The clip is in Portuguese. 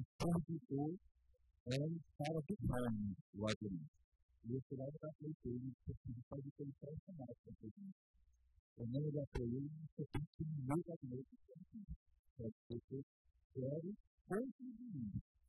convidou para de fome o argumento. E esse lado da leitura, ele pode ser impressionado com a gente. O nome da leitura, você tem que mudar de novo. Pode ser